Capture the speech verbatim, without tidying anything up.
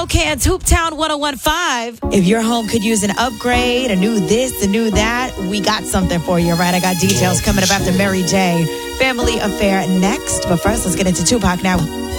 SoCan's Hooptown ten fifteen. If your home could use an upgrade, a new this, a new that, we got something for you, right? I got details coming up after Mary J. Family Affair next. But first, let's get into Tupac now.